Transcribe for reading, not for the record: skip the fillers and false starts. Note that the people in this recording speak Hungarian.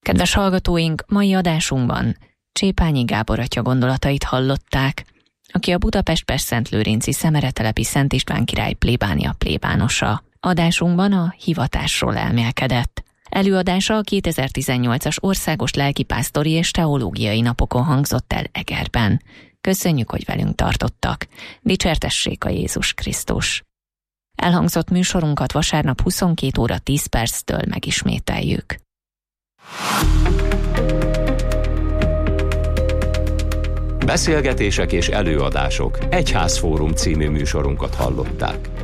Kedves hallgatóink, mai adásunkban Csépányi Gábor atya gondolatait hallották, aki a Budapest-Pestszentlőrinci Szemeretelepi Szent István király plébánia plébánosa. Adásunkban a hivatásról elmélkedett. Előadása a 2018-as országos lelkipásztori és teológiai napokon hangzott el Egerben. Köszönjük, hogy velünk tartottak. Dicsértessék a Jézus Krisztus! Elhangzott műsorunkat vasárnap 22 óra 10 perctől megismételjük. Beszélgetések és előadások Egyházfórum című műsorunkat hallották.